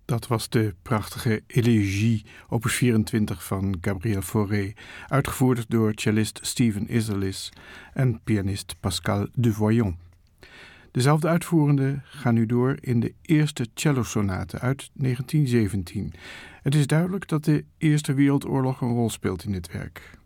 Dat was de prachtige Elegie, opus 24 van Gabriel Fauré, uitgevoerd door cellist Stephen Isserlis en pianist Pascal Duvoyon. Dezelfde uitvoerenden gaan nu door in de eerste cellosonate uit 1917. Het is duidelijk dat de Eerste Wereldoorlog een rol speelt in dit werk.